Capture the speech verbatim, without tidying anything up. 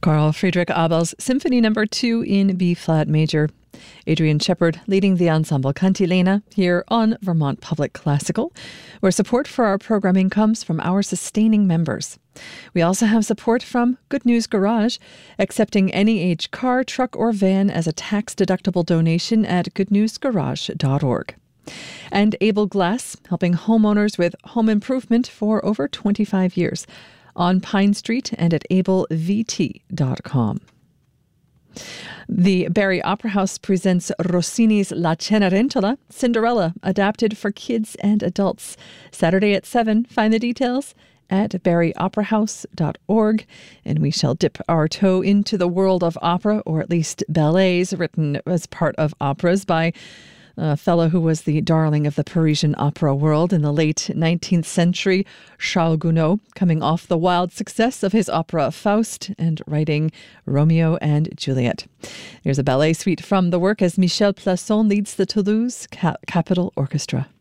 Carl Friedrich Abel's Symphony Number two in B-flat major. Adrian Shepard leading the ensemble Cantilena here on Vermont Public Classical, where support for our programming comes from our sustaining members. We also have support from Good News Garage, accepting any age car, truck, or van as a tax-deductible donation at good news garage dot org. And Able Glass, helping homeowners with home improvement for over twenty-five years, on Pine Street and at able v t dot com. The Barrie Opera House presents Rossini's La Cenerentola, Cinderella, adapted for kids and adults. Saturday at seven. Find the details at barrie opera house dot org. And we shall dip our toe into the world of opera, or at least ballets, written as part of operas by a fellow who was the darling of the Parisian opera world in the late nineteenth century, Charles Gounod, coming off the wild success of his opera Faust and writing Romeo and Juliet. Here's a ballet suite from the work as Michel Plasson leads the Toulouse Ca- Capitol Orchestra.